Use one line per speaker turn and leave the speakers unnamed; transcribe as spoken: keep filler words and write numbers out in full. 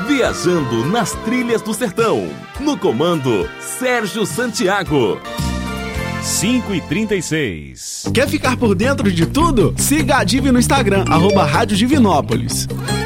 Viajando nas trilhas do sertão. No comando, Sérgio Santiago.
cinco e trinta e seis.
Quer ficar por dentro de tudo? Siga a Divi no Instagram, arroba Rádio Divinópolis.